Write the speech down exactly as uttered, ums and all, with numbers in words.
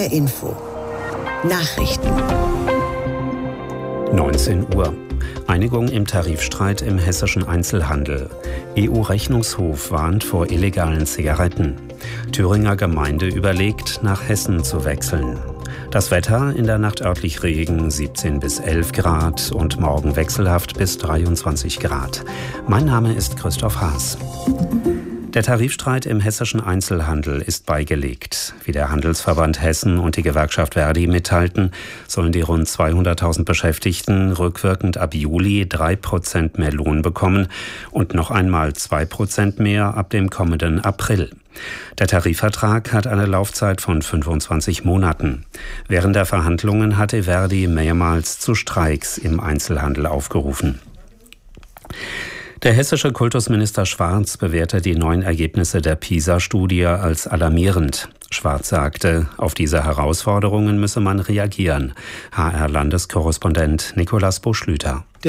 R Info. Nachrichten. neunzehn Uhr. Einigung im Tarifstreit im hessischen Einzelhandel. E U-Rechnungshof warnt vor illegalen Zigaretten. Thüringer Gemeinde überlegt, nach Hessen zu wechseln. Das Wetter: in der Nacht örtlich Regen, siebzehn bis elf Grad, und morgen wechselhaft bis dreiundzwanzig Grad. Mein Name ist Christoph Haas. Der Tarifstreit im hessischen Einzelhandel ist beigelegt. Wie der Handelsverband Hessen und die Gewerkschaft Verdi mitteilten, sollen die rund zweihunderttausend Beschäftigten rückwirkend ab Juli drei Prozent mehr Lohn bekommen und noch einmal zwei Prozent mehr ab dem kommenden April. Der Tarifvertrag hat eine Laufzeit von fünfundzwanzig Monaten. Während der Verhandlungen hatte Verdi mehrmals zu Streiks im Einzelhandel aufgerufen. Der hessische Kultusminister Schwarz bewertet die neuen Ergebnisse der PISA-Studie als alarmierend. Schwarz sagte, auf diese Herausforderungen müsse man reagieren. H R-Landeskorrespondent Nikolaus Buschlüter.